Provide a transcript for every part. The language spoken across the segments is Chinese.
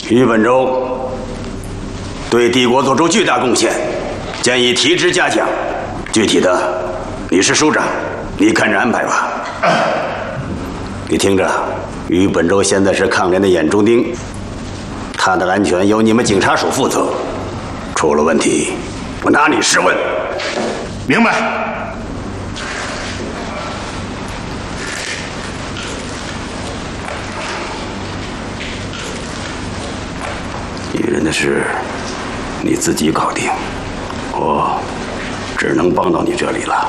于本周对帝国做出巨大贡献，建议提职嘉奖。具体的，你是署长，你看着安排吧。你听着，于本周现在是抗联的眼中钉，他的安全由你们警察署负责，出了问题，我拿你试问。 明白。 女人的事，你自己搞定，我只能帮到你这里了。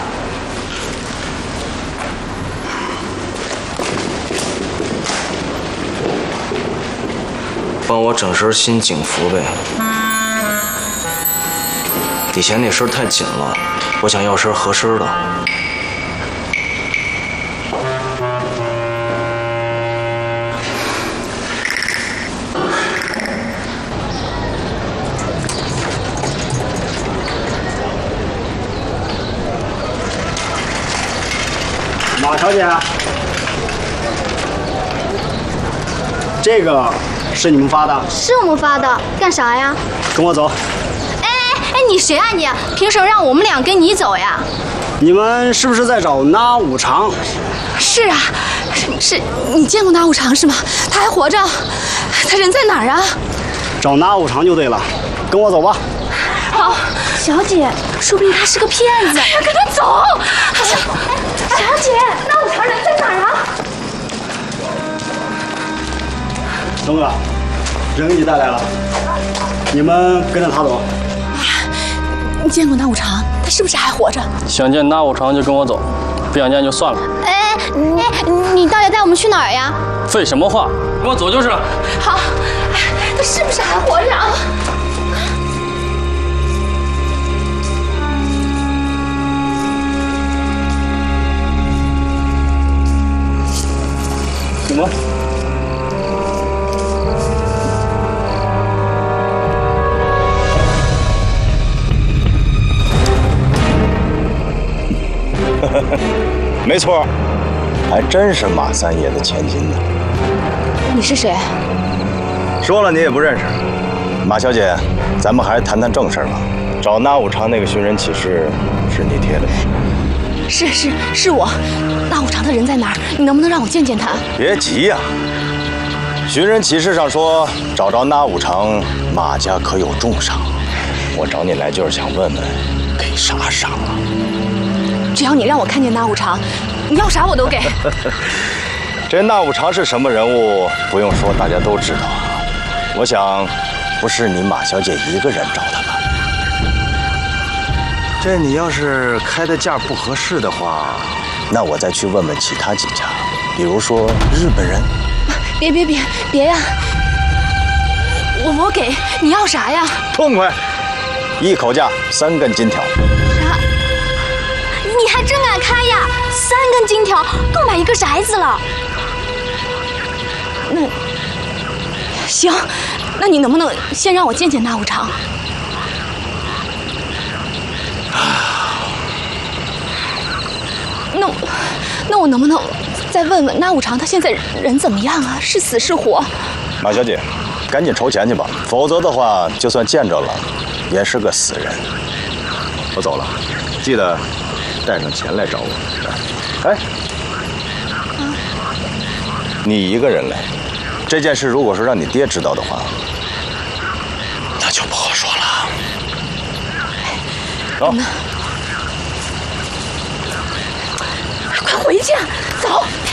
帮我整身新警服呗。底下那身太紧了，我想要身合身的。 马小姐，这个是你们发的？ 是我们发的，干啥呀？ 跟我走。 哎，你谁啊你？凭什么让我们俩跟你走呀？ 你们是不是在找那五常？ 是啊，是你见过那五常是吗？他还活着，他人在哪儿啊？ 找那五常就对了，跟我走吧。 好， 小姐，说不定他是个骗子。 哎呀，跟他走！ 小姐，那五常人在哪儿啊？ 东哥，人给你带来了，你们跟着他走。 你见过那五常？他是不是还活着？ 想见那五常就跟我走，不想见就算了。 哎，你到底带我们去哪儿呀？ 废什么话，跟我走就是了。 好，他是不是还活着啊？ 怎么？ 没错，还真是马三爷的千金呢。 你是谁？ 说了你也不认识。马小姐，咱们还是谈谈正事吧。找那五常那个寻人启事是你贴的吗？ 是我，那五常的人在哪儿？你能不能让我见见他？ 别急呀、寻人启事上说，找着那五常，马家可有重赏。我找你来就是想问问，给啥赏啊？ 只要你让我看见那五常，你要啥我都给。 这那五常是什么人物，不用说，大家都知道。我想，不是你马小姐一个人找他吧？ 这你要是开的价不合适的话，那我再去问问其他几家，比如说日本人。 别呀！我给你要啥呀？ 痛快，一口价3根金条。 啥？你还真敢开呀？3根金条够买一个宅子了。 那行，那你能不能先让我见见那五常？ 那我能不能再问问那五常他现在人怎么样啊？是死是活？ 马小姐，赶紧筹钱去吧，否则的话，就算见着了，也是个死人。我走了，记得带上钱来找我。哎，你一个人来，这件事如果是让你爹知道的话，那就不好说了。走。 快回去，走！